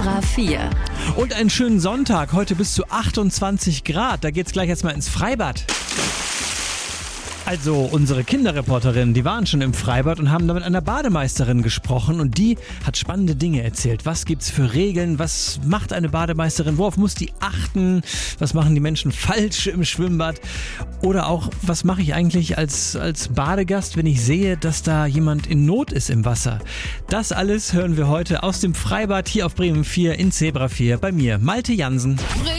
Zebra 4. Und einen schönen Sonntag, heute bis zu 28 Grad. Da geht's gleich erstmal ins Freibad. Also unsere Kinderreporterinnen, die waren schon im Freibad und haben da mit einer Bademeisterin gesprochen und die hat spannende Dinge erzählt. Was gibt's für Regeln? Was macht eine Bademeisterin? Worauf muss die achten? Was machen die Menschen falsch im Schwimmbad? Oder auch, was mache ich eigentlich als Badegast, wenn ich sehe, dass da jemand in Not ist im Wasser? Das alles hören wir heute aus dem Freibad hier auf Bremen 4 in Zebra 4 bei mir, Malte Jansen.